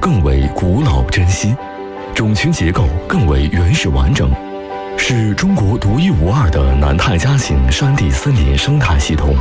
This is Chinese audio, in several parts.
更为古老珍稀，种群结构更为原始完整，是中国独一无二的南太家型山地森林生态系统。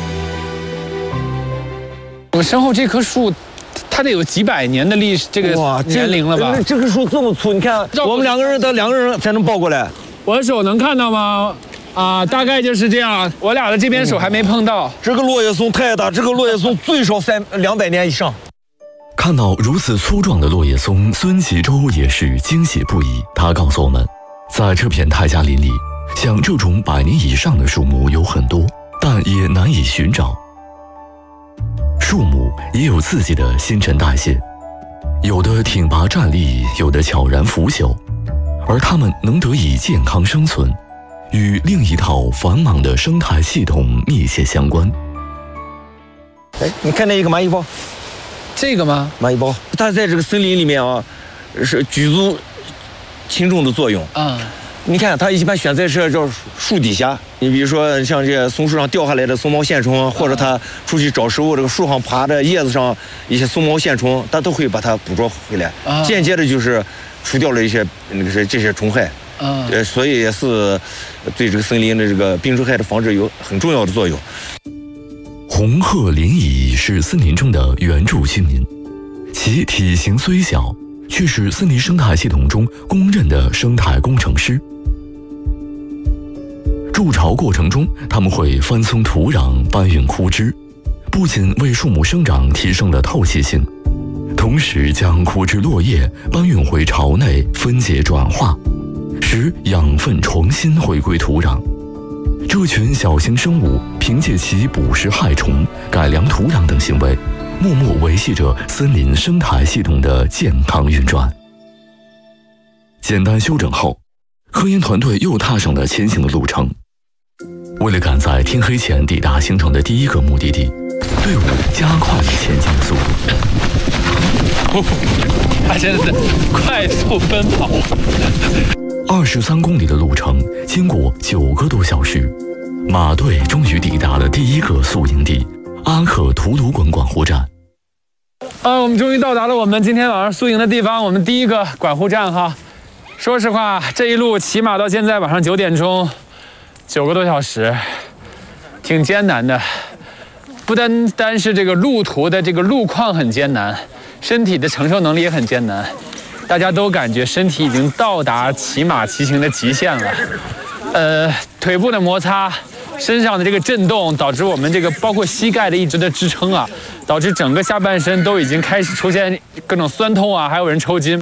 我们身后这棵树，它得有几百年的历史，这个年龄了吧？ 这棵树这么粗，你看我们两个人才能抱过来。 我的手能看到吗？啊，大概就是这样。我俩的这边手还没碰到。 这个落叶松太大，这个落叶松最少200年以上。 看到如此粗壮的落叶松，孙其洲也是惊喜不已。他告诉我们，在这片泰嘉林里，像这种100年以上的树木有很多，但也难以寻找。树木也有自己的新陈代谢，有的挺拔站立，有的悄然腐朽，而它们能得以健康生存，与另一套繁忙的生态系统密切相关。 哎，你看那一个蚂蚁包， 这个吗？ 蚂蚁包，它在这个森林里面啊，是举足轻重的作用。你看，它一般选在这叫树底下。你比如说，像这些松树上掉下来的松毛线虫，或者它出去找食物，这个树上爬的叶子上一些松毛线虫，它都会把它捕捉回来，间接的就是除掉了一些这些虫害。所以也是对这个森林的这个病虫害的防治有很重要的作用。 红褐林蚁是森林中的原住居民，其体型虽小，却是森林生态系统中公认的生态工程师。筑巢过程中，它们会翻松土壤，搬运枯枝，不仅为树木生长提升了透气性，同时将枯枝落叶搬运回巢内分解转化，使养分重新回归土壤。这群小型生物凭借其捕食害虫、改良土壤等行为，默默维系着森林生态系统的健康运转。简单休整后，科研团队又踏上了前行的路程。为了赶在天黑前抵达行程的第一个目的地，队伍加快了前进的速度。 他真是快速奔跑。 23公里的路程，经过9个多小时，马队终于抵达了第一个宿营地——阿克图鲁滚管护站。 我们终于到达了我们今天晚上宿营的地方，我们第一个管护站哈。说实话，这一路骑马到现在晚上9点钟，9个多小时，挺艰难的。不单是这个路途的这个路况很艰难，身体的承受能力也很艰难。大家都感觉身体已经到达骑马骑行的极限了。腿部的摩擦，身上的这个震动，导致我们这个包括膝盖的一直的支撑啊，导致整个下半身都已经开始出现各种酸痛啊，还有人抽筋。